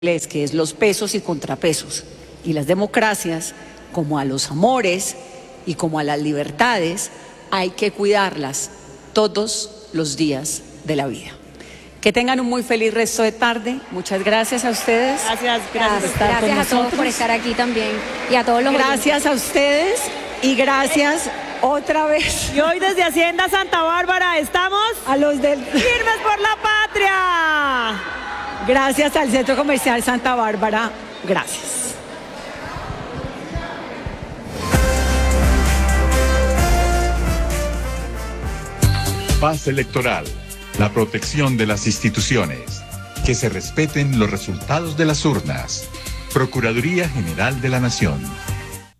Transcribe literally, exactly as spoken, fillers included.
que es los pesos y contrapesos. Y las democracias, como a los amores y como a las libertades, hay que cuidarlas todos los días de la vida. Que tengan un muy feliz resto de tarde. Muchas gracias a ustedes. Gracias, gracias, gracias, por estar gracias con a todos nosotros. por estar aquí también y a todos los Gracias a ustedes y gracias otra vez Y hoy desde Hacienda Santa Bárbara estamos a los del... firmes por la patria. Gracias al Centro Comercial Santa Bárbara. Gracias. Paz electoral, la protección de las instituciones, que se respeten los resultados de las urnas. Procuraduría General de la Nación.